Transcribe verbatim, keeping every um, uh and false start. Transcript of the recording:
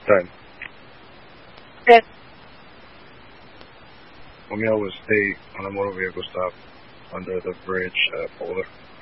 ten. ten. Romeo will stay on a motor vehicle stop under the bridge at Polar.